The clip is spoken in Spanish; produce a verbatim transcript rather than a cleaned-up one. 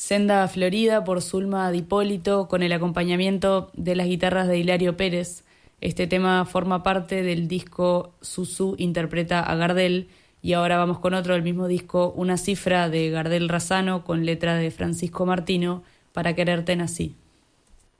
Senda Florida por Zulma Dipólito con el acompañamiento de las guitarras de Hilario Pérez. Este tema forma parte del disco Susu interpreta a Gardel y ahora vamos con otro del mismo disco, Una cifra de Gardel Razzano con letra de Francisco Martino, Para quererte nací.